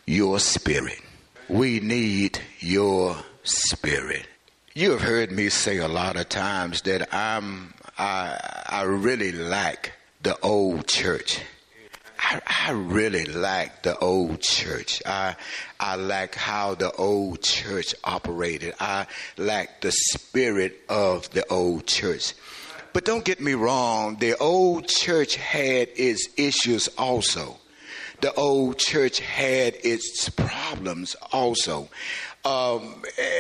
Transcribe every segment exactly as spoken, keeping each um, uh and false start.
your spirit. We need your spirit. You have heard me say a lot of times that I'm I I really like the old church. I, I really like the old church. I I like how the old church operated. I like the spirit of the old church. But don't get me wrong, the old church had its issues also. The old church had its problems also. Um,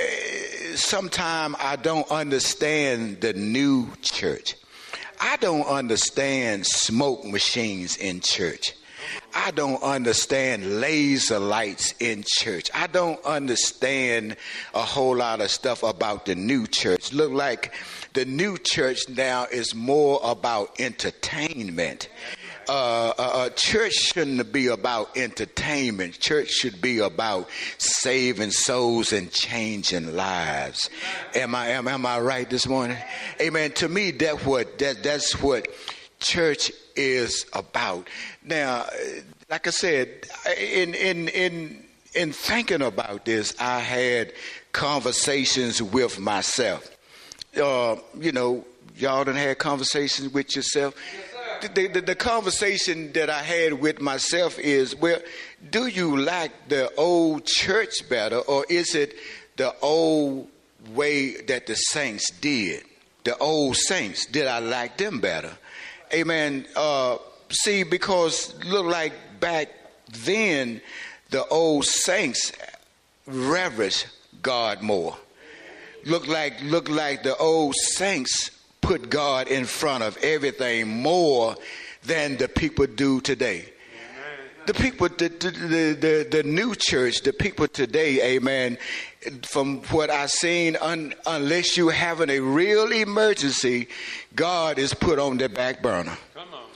Sometimes I don't understand the new church. I don't understand smoke machines in church. I don't understand laser lights in church. I don't understand a whole lot of stuff about the new church. Look like the new church now is more about entertainment. Uh, a, a church shouldn't be about entertainment. Church should be about saving souls and changing lives. Am I am, am I right this morning? Amen. To me, that what that that's what church is about. Now, like I said, in in in in thinking about this, I had conversations with myself. Uh, you know, y'all done had conversations with yourself. The, the, the conversation that I had with myself is, well, do you like the old church better, or is it the old way that the saints did? The old saints, did I like them better? Amen. Uh, see, because look like back then, the old saints reverenced God more. Look like, look like the old saints put God in front of everything more than the people do today. The people, the, the, the, the new church, the people today, amen, from what I've seen, un, unless you're having a real emergency, God is put on the back burner. Come on.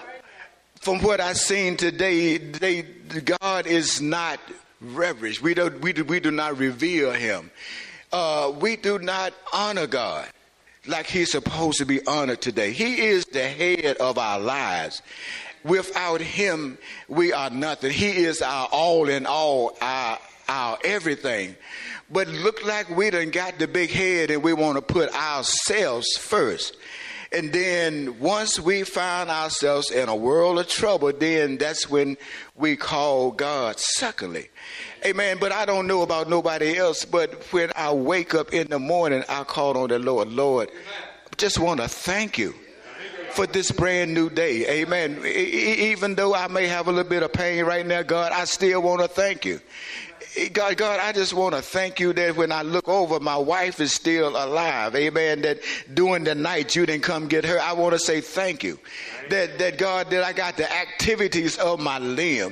From what I've seen today, they, God is not reverenced. We, don't, we, do, we do not revere him. Uh, we do not honor God like he's supposed to be honored today. He is the head of our lives. Without him, we are nothing. He is our all in all, our, our everything. But look like we done got the big head and we want to put ourselves first. And then once we find ourselves in a world of trouble, then that's when we call God secondly. Amen. But I don't know about nobody else. But when I wake up in the morning, I call on the Lord. Lord, just want to thank you for this brand new day. Amen. Even though I may have a little bit of pain right now, God, I still want to thank you. God, God, I just want to thank you that when I look over, my wife is still alive. Amen. That during the night you didn't come get her. I want to say thank you. That, that God, that I got the activities of my limb.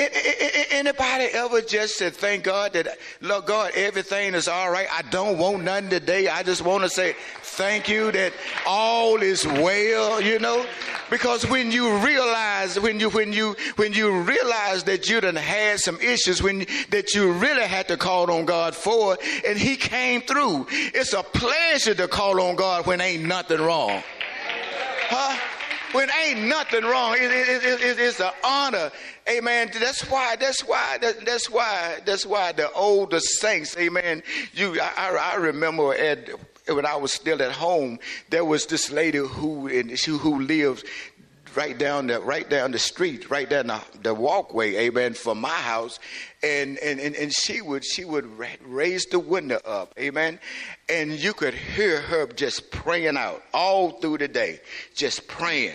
Anybody ever just said, thank God that, Lord God, everything is all right. I don't want nothing today. I just want to say thank you that all is well, you know, because when you realize, when you, when you, when you realize that you done had some issues, when that you really had to call on God for, and he came through. It's a pleasure to call on God when ain't nothing wrong. Huh? When ain't nothing wrong, it, it, it, it, it's an honor, amen. That's why, that's why, that, that's why, that's why the older saints, amen. You, I, I remember at, when I was still at home, there was this lady who, who lived right down the right down the street, right down the, the walkway, amen, from my house, and, and and and she would she would raise the window up, amen, and you could hear her just praying out all through the day, just praying.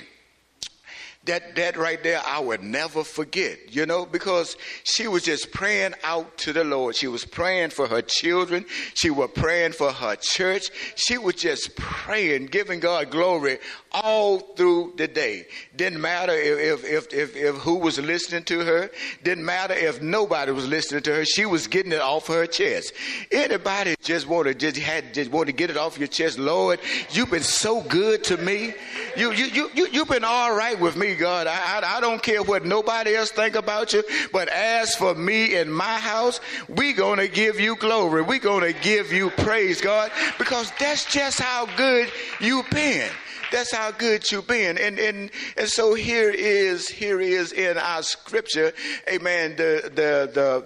That that right there, I would never forget, you know, because she was just praying out to the Lord. She was praying for her children. She was praying for her church. She was just praying, giving God glory all through the day. Didn't matter if if if, if who was listening to her. Didn't matter if nobody was listening to her. She was getting it off her chest. Anybody just want to just had just want to get it off your chest. Lord, you've been so good to me. You you you you you've been all right with me, God. I, I I don't care what nobody else think about you, but as for me and my house, we gonna give you glory. We gonna give you praise, God, because that's just how good you've been. That's how good you've been. And and and so here is here is in our scripture, amen, the the the